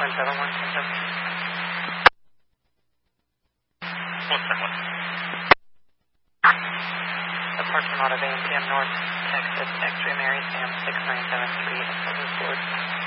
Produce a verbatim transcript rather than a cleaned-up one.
one seven one seven. one seven one. Departure out of A M P M North, Texas, X-ray Mary Sam six nine seven three, Board.